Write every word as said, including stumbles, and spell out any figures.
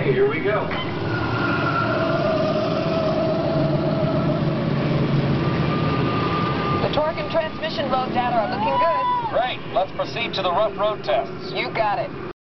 Okay, here we go. The torque and transmission load data are looking good. Great. Let's proceed to the rough road tests. You got it.